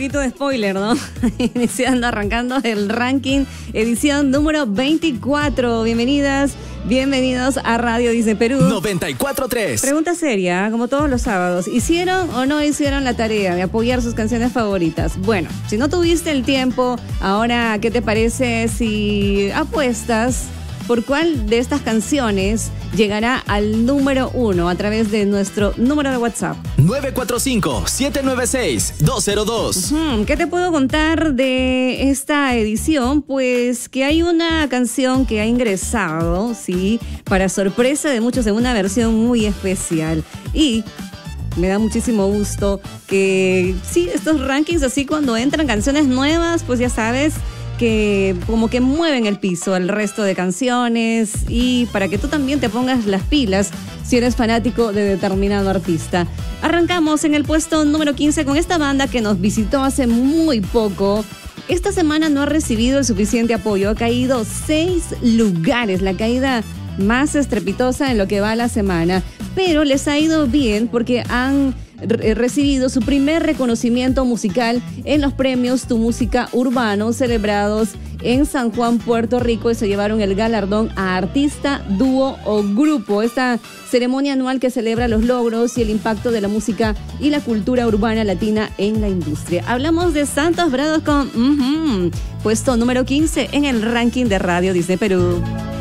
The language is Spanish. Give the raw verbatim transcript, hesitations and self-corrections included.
poquito de spoiler, ¿no? Iniciando, arrancando el ranking, edición número veinticuatro. Bienvenidas, bienvenidos a Radio Disney Perú noventa y cuatro punto tres. Pregunta seria, como todos los sábados. ¿Hicieron o no hicieron la tarea de apoyar sus canciones favoritas? Bueno, si no tuviste el tiempo, ahora, ¿qué te parece si apuestas por cuál de estas canciones llegará al número uno a través de nuestro número de WhatsApp? nueve cuatro cinco, siete nueve seis, dos cero dos. Uh-huh. ¿Qué te puedo contar de esta edición? Pues que hay una canción que ha ingresado, sí, para sorpresa de muchos, en una versión muy especial. Y me da muchísimo gusto que, sí, estos rankings así cuando entran canciones nuevas, pues ya sabes, que como que mueven el piso al resto de canciones, y para que tú también te pongas las pilas si eres fanático de determinado artista. Arrancamos en el puesto número quince con esta banda que nos visitó hace muy poco. Esta semana no ha recibido el suficiente apoyo, ha caído seis lugares, la caída más estrepitosa en lo que va la semana, pero les ha ido bien porque han recibido su primer reconocimiento musical en los premios Tu Música Urbano celebrados en San Juan, Puerto Rico, y se llevaron el galardón a artista, dúo o grupo. Esta ceremonia anual que celebra los logros y el impacto de la música y la cultura urbana latina en la industria. Hablamos de Santos Brados con uh-huh, puesto número quince en el ranking de Radio Disney Perú.